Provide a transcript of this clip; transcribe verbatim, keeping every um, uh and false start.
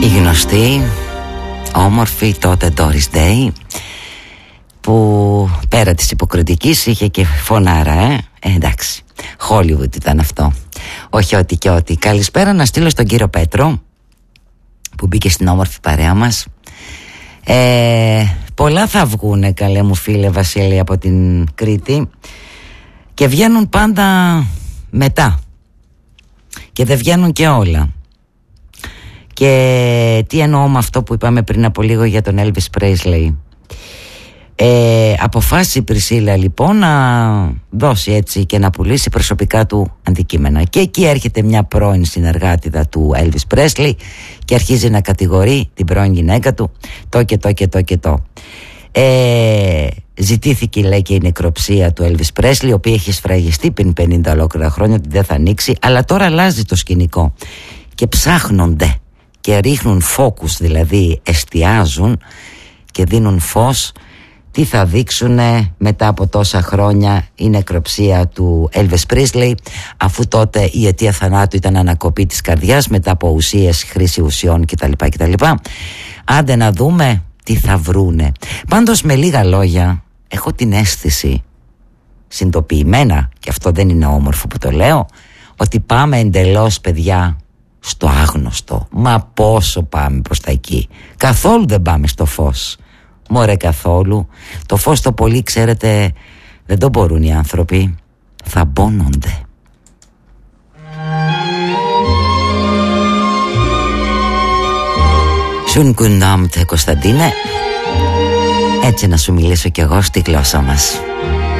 Η γνωστή, όμορφη τότε Doris Day, που πέρα της υποκριτικής είχε και φωνάρα, ε, ε εντάξει, Hollywood ήταν αυτό, όχι ό,τι και ό,τι. Καλησπέρα να στείλω στον κύριο Πέτρο που μπήκε στην όμορφη παρέα μας. ε, Πολλά θα βγούνε, καλέ μου φίλε Βασίλη, από την Κρήτη, και βγαίνουν πάντα μετά και δεν βγαίνουν και όλα. Και τι εννοώ με αυτό που είπαμε πριν από λίγο για τον Elvis Presley? Ε, αποφάσισε η Πρισίλα λοιπόν να δώσει έτσι και να πουλήσει προσωπικά του αντικείμενα. Και εκεί έρχεται μια πρώην συνεργάτηδα του Elvis Presley και αρχίζει να κατηγορεί την πρώην γυναίκα του το και το και το και το. Ε, ζητήθηκε, λέει, και η νεκροψία του Elvis Presley, ο οποίος έχει σφραγιστεί πριν πενήντα ολόκληρα χρόνια ότι δεν θα ανοίξει. Αλλά τώρα αλλάζει το σκηνικό και ψάχνονται και ρίχνουν focus, δηλαδή εστιάζουν και δίνουν φως τι θα δείξουν μετά από τόσα χρόνια η νεκροψία του Elvis Presley, αφού τότε η αιτία θανάτου ήταν ανακοπή της καρδιάς μετά από ουσίες, χρήση ουσιών κτλ, κτλ. Άντε να δούμε τι θα βρούνε. Πάντως, με λίγα λόγια, έχω την αίσθηση, συνειδητοποιημένα, και αυτό δεν είναι όμορφο που το λέω, ότι πάμε εντελώς, παιδιά, στο άγνωστο. Μα πόσο πάμε προς τα εκεί? Καθόλου δεν πάμε στο φως. Μωρέ, καθόλου. Το φως το πολύ, ξέρετε, δεν το μπορούν οι άνθρωποι. Θα μπώνονται. Schönen guten Abend, Κωνσταντίνε. Έτσι να σου μιλήσω κι εγώ στη γλώσσα μας.